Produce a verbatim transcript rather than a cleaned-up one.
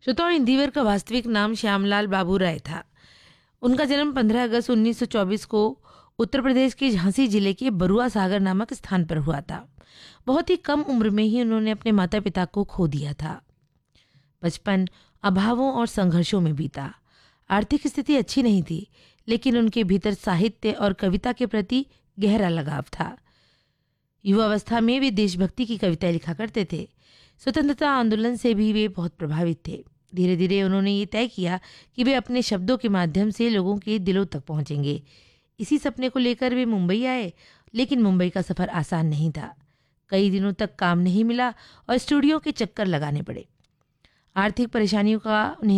श्रोताओं, इंदिवर का वास्तविक नाम श्यामलाल बाबू राय था। उनका जन्म पंद्रह अगस्त उन्नीस सौ चौबीस को उत्तर प्रदेश के झांसी जिले के बरुआ सागर नामक स्थान पर हुआ था। बहुत ही कम उम्र में ही उन्होंने अपने माता पिता को खो दिया था। बचपन अभावों और संघर्षों में बीता। आर्थिक स्थिति अच्छी नहीं थी, लेकिन उनके भीतर साहित्य और कविता के प्रति गहरा लगाव था। युवावस्था में वे देशभक्ति की कविताएं लिखा करते थे। स्वतंत्रता आंदोलन से भी वे बहुत प्रभावित थे। धीरे धीरे उन्होंने ये तय किया कि वे अपने शब्दों के माध्यम से लोगों के दिलों तक पहुंचेंगे। इसी सपने को लेकर वे मुंबई आए, लेकिन मुंबई का सफ़र आसान नहीं था। कई दिनों तक काम नहीं मिला और स्टूडियो के चक्कर लगाने पड़े। आर्थिक परेशानियों का उन्हें